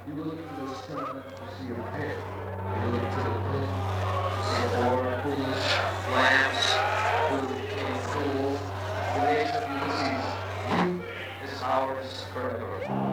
You look into the sun, you see a pit. You look into the moon, you see a whirlpool, lamps, food became cool. The age of Ulysses, youth is ours forever.